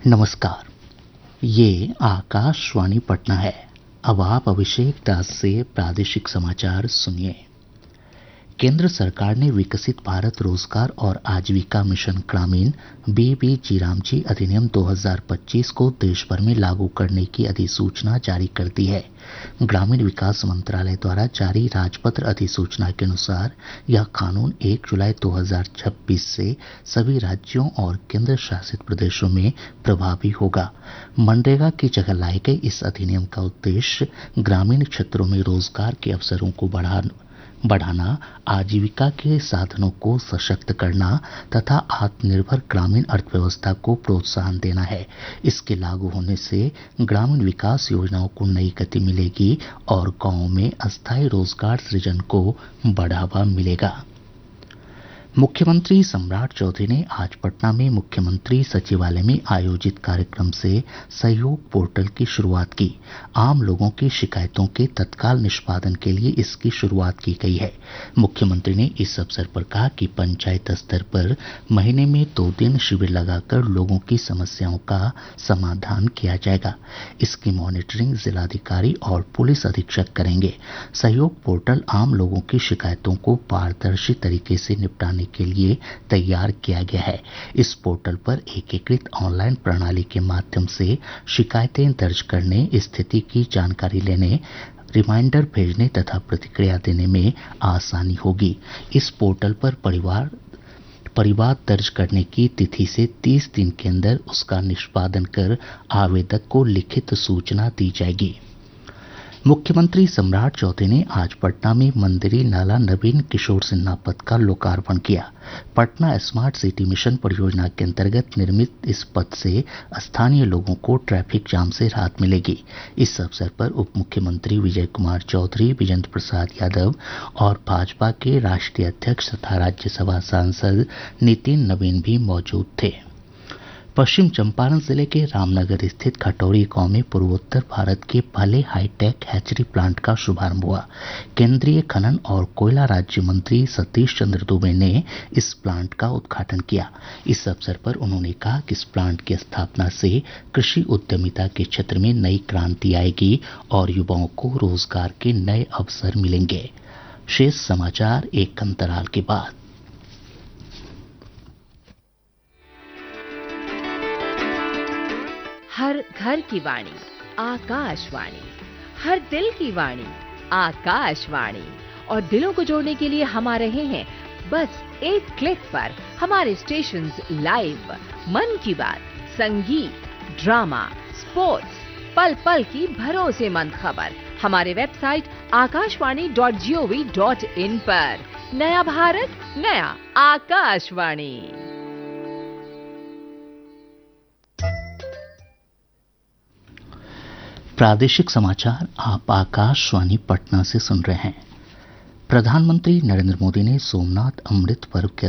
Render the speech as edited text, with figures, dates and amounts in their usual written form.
नमस्कार। ये आकाशवाणी पटना है। अब आप अभिषेक दास से प्रादेशिक समाचार सुनिए। केंद्र सरकार ने विकसित भारत रोजगार और आजीविका मिशन ग्रामीण बीबीजी रामजी अधिनियम 2025 को देश भर में लागू करने की अधिसूचना जारी कर दी है। ग्रामीण विकास मंत्रालय द्वारा जारी राजपत्र अधिसूचना के अनुसार यह कानून 1 जुलाई 2026 से सभी राज्यों और केंद्र शासित प्रदेशों में प्रभावी होगा। मनरेगा की जगह लाई गई इस अधिनियम का उद्देश्य ग्रामीण क्षेत्रों में रोजगार के अवसरों को बढ़ाना, आजीविका के साधनों को सशक्त करना तथा आत्मनिर्भर ग्रामीण अर्थव्यवस्था को प्रोत्साहन देना है। इसके लागू होने से ग्रामीण विकास योजनाओं को नई गति मिलेगी और गांवों में अस्थायी रोजगार सृजन को बढ़ावा मिलेगा। मुख्यमंत्री सम्राट चौधरी ने आज पटना में मुख्यमंत्री सचिवालय में आयोजित कार्यक्रम से सहयोग पोर्टल की शुरुआत की। आम लोगों की शिकायतों के तत्काल निष्पादन के लिए इसकी शुरुआत की गई है। मुख्यमंत्री ने इस अवसर पर कहा कि पंचायत स्तर पर महीने में 2 दिन शिविर लगाकर लोगों की समस्याओं का समाधान किया जाएगा। इसकी मॉनिटरिंग जिलाधिकारी और पुलिस अधीक्षक करेंगे। सहयोग पोर्टल आम लोगों की शिकायतों को पारदर्शी तरीके से निपटाने के लिए तैयार किया गया है। इस पोर्टल पर एकीकृत ऑनलाइन प्रणाली के माध्यम से शिकायतें दर्ज करने, स्थिति की जानकारी लेने, रिमाइंडर भेजने तथा प्रतिक्रिया देने में आसानी होगी। इस पोर्टल पर परिवाद दर्ज करने की तिथि से 30 दिन के अंदर उसका निष्पादन कर आवेदक को लिखित सूचना दी जाएगी। मुख्यमंत्री सम्राट चौधरी ने आज पटना में मंदिरी नाला नवीन किशोर सिन्हा पथ का लोकार्पण किया। पटना स्मार्ट सिटी मिशन परियोजना के अंतर्गत निर्मित इस पथ से स्थानीय लोगों को ट्रैफिक जाम से राहत मिलेगी। इस अवसर पर उप मुख्यमंत्री विजय कुमार चौधरी, विजेंद्र प्रसाद यादव और भाजपा के राष्ट्रीय अध्यक्ष तथा राज्यसभा सांसद नितिन नवीन भी मौजूद थे। पश्चिम चंपारण जिले के रामनगर स्थित खटौरी गांव में पूर्वोत्तर भारत के पहले हाईटेक हैचरी प्लांट का शुभारंभ हुआ। केंद्रीय खनन और कोयला राज्य मंत्री सतीश चंद्र दुबे ने इस प्लांट का उद्घाटन किया। इस अवसर पर उन्होंने कहा कि इस प्लांट की स्थापना से कृषि उद्यमिता के क्षेत्र में नई क्रांति आएगी और युवाओं को रोजगार के नए अवसर मिलेंगे। शेष समाचार एक अंतराल के बाद। हर घर की वाणी आकाशवाणी, हर दिल की वाणी आकाशवाणी। और दिलों को जोड़ने के लिए हम आ रहे हैं बस एक क्लिक पर। हमारे स्टेशंस लाइव, मन की बात, संगीत, ड्रामा, स्पोर्ट्स, पल पल की भरोसेमंद खबर हमारे वेबसाइट akashwani.gov.in पर। नया भारत, नया आकाशवाणी। प्रादेशिक समाचार आप आकाशवाणी पटना से सुन रहे हैं। प्रधानमंत्री नरेंद्र मोदी ने सोमनाथ अमृत पर्व के